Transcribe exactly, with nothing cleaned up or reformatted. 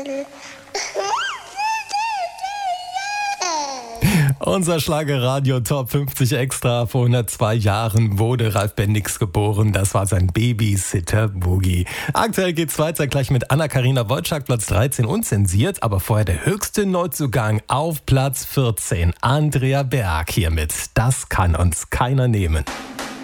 Unser Schlagerradio Top fünfzig Extra. Vor hundertzwei Jahren wurde Ralf Bendix geboren. Das war sein Babysitter Boogie. Aktuell geht's weiter gleich mit Anna-Karina Wojcik, Platz dreizehn, unzensiert. Aber vorher der höchste Neuzugang auf Platz vierzehn. Andrea Berg hiermit. Das kann uns keiner nehmen.